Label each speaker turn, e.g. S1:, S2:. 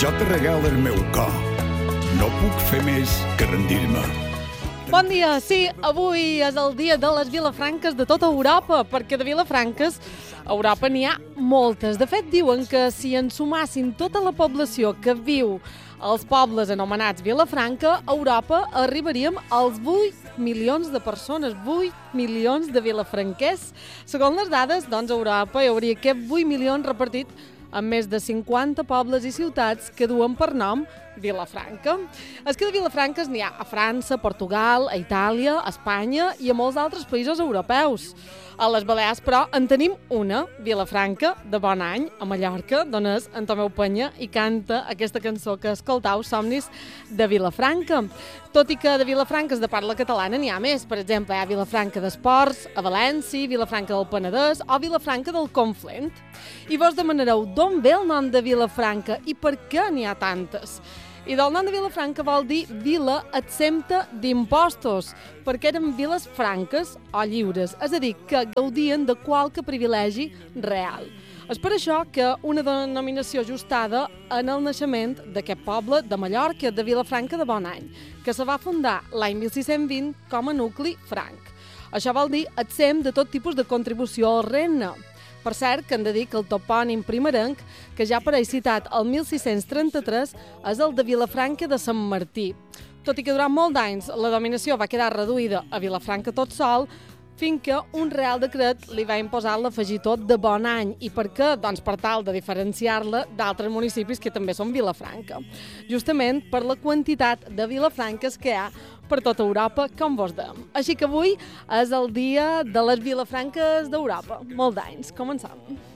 S1: Jo te regalo el meu cor. No puc fer més que rendir-me.
S2: Bon dia, sí, avui és el dia de les vilafranques de tota Europa, perquè de vilafranques a Europa n'hi ha moltes. De fet, diuen que si en sumassin tota la població que viu als pobles anomenats Vilafranca, a Europa arribaríem als 8 milions de persones, 8 milions de vilafranquers. Segons les dades, doncs a Europa hi hauria aquests 8 milions repartits en més de 50 pobles i ciutats que duen per nom Vilafranca. És que de vilafranques n'hi ha a França, Portugal, a Itàlia, a Espanya i a molts altres països europeus. A les Balears, però, en tenim una, Vilafranca, de bon any, a Mallorca, d'on és en Tomeu Penya i canta aquesta cançó que escoltau, Somnis de Vilafranca. Tot i que de vilafranques de parla catalana n'hi ha més. Per exemple, hi ha Vilafranca d'Esports, a València, Vilafranca del Penedès o Vilafranca del Conflent. I vos demanareu d'on ve el nom de Vilafranca i per què n'hi ha tantes. I del nom de Vilafranca vol dir vila exempta d'impostos, perquè eren viles franques o lliures, és a dir, que gaudien de qualque privilegi real. És per això que una denominació ajustada en el naixement d'aquest poble de Mallorca, de Vilafranca de Bonany, que se va fundar l'any 1620 com a nucli franc. Això vol dir exempt de tot tipus de contribució al regne. Per cert, que hem de dir que el topònim primerenc, que ja apareix citat al 1633, és el de Vilafranca de Sant Martí. Tot i que durant molt d'anys la dominació va quedar reduïda a Vilafranca tot sol, fins que un Real Decret li va imposar l'afegitó de Bon Any. I per què? Doncs per tal de diferenciar-la d'altres municipis que també són Vilafranca. Justament per la quantitat de vilafranques que hi ha per tota Europa, com vos dèiem. Així que avui és el dia de les vilafranques d'Europa. Molt d'anys. Comencem.